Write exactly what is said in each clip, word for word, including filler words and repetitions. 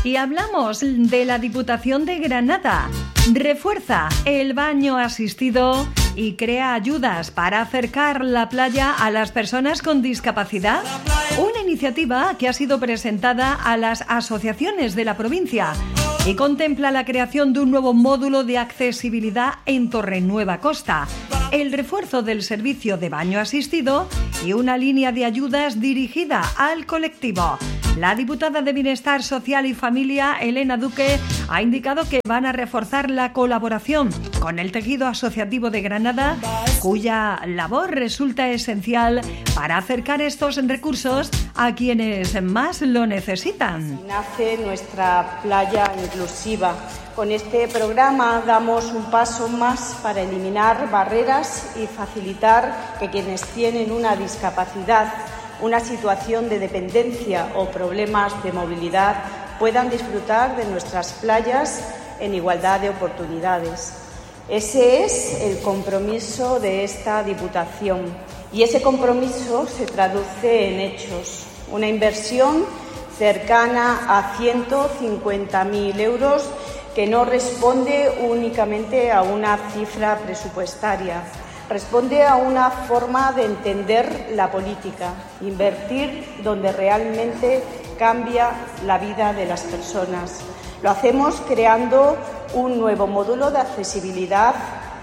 Y hablamos de la Diputación de Granada. Refuerza el baño asistido y crea ayudas para acercar la playa a las personas con discapacidad. Una iniciativa que ha sido presentada a las asociaciones de la provincia y contempla la creación de un nuevo módulo de accesibilidad en Torrenueva Costa, el refuerzo del servicio de baño asistido y una línea de ayudas dirigida al colectivo. La diputada de Bienestar Social y Familia, Elena Duque, ha indicado que van a reforzar la colaboración con el tejido asociativo de Granada, cuya labor resulta esencial para acercar estos recursos a quienes más lo necesitan. Nace nuestra playa inclusiva. Con este programa damos un paso más para eliminar barreras y facilitar que quienes tienen una discapacidad, una situación de dependencia o problemas de movilidad puedan disfrutar de nuestras playas en igualdad de oportunidades. Ese es el compromiso de esta Diputación y ese compromiso se traduce en hechos. Una inversión cercana a ciento cincuenta mil euros que no responde únicamente a una cifra presupuestaria. Responde a una forma de entender la política, invertir donde realmente cambia la vida de las personas. Lo hacemos creando un nuevo módulo de accesibilidad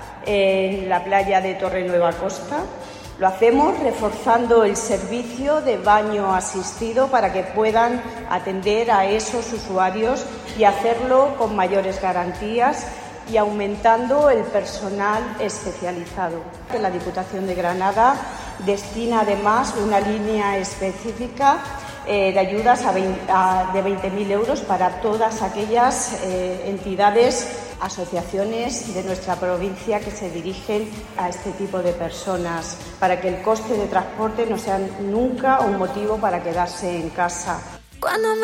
en la playa de Torrenueva Costa. Lo hacemos reforzando el servicio de baño asistido para que puedan atender a esos usuarios y hacerlo con mayores garantías y aumentando el personal especializado. La Diputación de Granada destina además una línea específica eh, de ayudas a veinte, a, de veinte mil euros para todas aquellas eh, entidades, asociaciones de nuestra provincia que se dirigen a este tipo de personas, para que el coste de transporte no sea nunca un motivo para quedarse en casa. Cuando